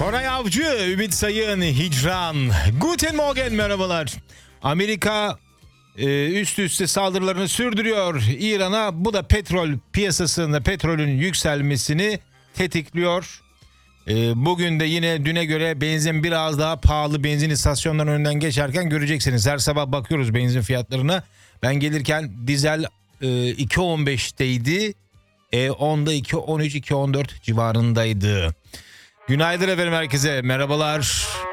Koray Avcı, Ümit Sayın, Hicran. Guten Morgen, merhabalar. Amerika üst üste saldırılarını sürdürüyor İran'a. Bu da petrol piyasasında petrolün yükselmesini tetikliyor. Bugün de yine düne göre benzin biraz daha pahalı. Benzin istasyonlarının önünden geçerken göreceksiniz. Her sabah bakıyoruz benzin fiyatlarına. Ben gelirken dizel 2.15'teydi. E10'da 2.13, 2.14 civarındaydı. Günaydın efendim herkese. Merhabalar.